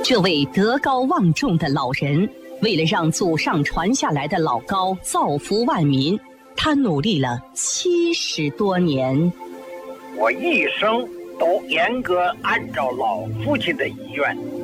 这位德高望重的老人，为了让祖上传下来的老高造福万民，他努力了70多年。 我一生都严格按照老父亲的遗愿，